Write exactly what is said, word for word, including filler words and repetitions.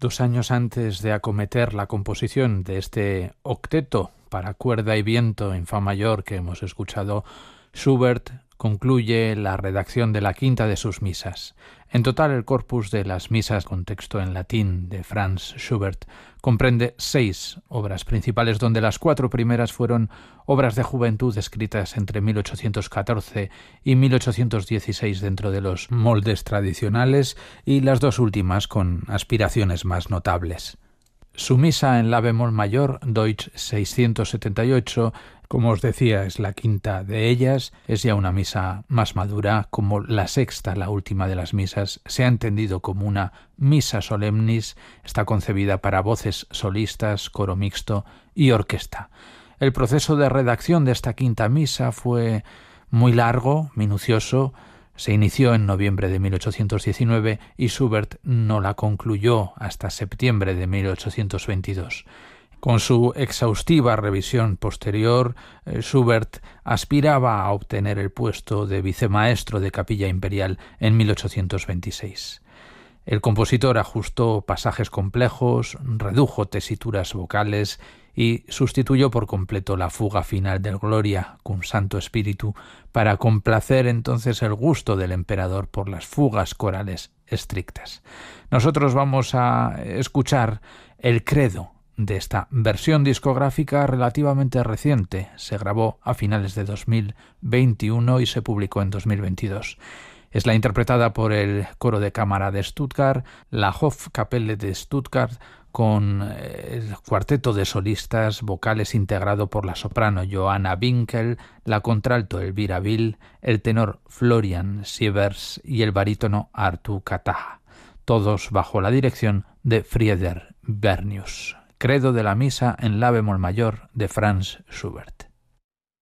Dos años antes de acometer la composición de este octeto para cuerda y viento en fa mayor que hemos escuchado, Schubert concluye la redacción de la quinta de sus misas. En total, el corpus de las misas con texto en latín de Franz Schubert comprende seis obras principales, donde las cuatro primeras fueron obras de juventud escritas entre mil ochocientos catorce y mil ochocientos dieciséis dentro de los moldes tradicionales, y las dos últimas con aspiraciones más notables. Su misa en la bemol mayor, Deutsch seiscientos setenta y ocho, como os decía, es la quinta de ellas, es ya una misa más madura, como la sexta, la última de las misas. Se ha entendido como una misa solemnis, está concebida para voces solistas, coro mixto y orquesta. El proceso de redacción de esta quinta misa fue muy largo, minucioso. Se inició en noviembre de mil ochocientos diecinueve y Schubert no la concluyó hasta septiembre de mil ochocientos veintidós. Con su exhaustiva revisión posterior, Schubert aspiraba a obtener el puesto de vicemaestro de Capilla Imperial en mil ochocientos veintiséis. El compositor ajustó pasajes complejos, redujo tesituras vocales y sustituyó por completo la fuga final del Gloria cum Santo Spiritu para complacer entonces el gusto del emperador por las fugas corales estrictas. Nosotros vamos a escuchar el credo de esta versión discográfica relativamente reciente. Se grabó a finales de dos mil veintiuno y se publicó en dos mil veintidós. Es la interpretada por el Coro de Cámara de Stuttgart, la Hofkapelle de Stuttgart, con el cuarteto de solistas vocales integrado por la soprano Johanna Winkel, la contralto Elvira Will, el tenor Florian Sievers y el barítono Artu Kataja, todos bajo la dirección de Frieder Bernius. Credo de la misa en la bemol mayor de Franz Schubert.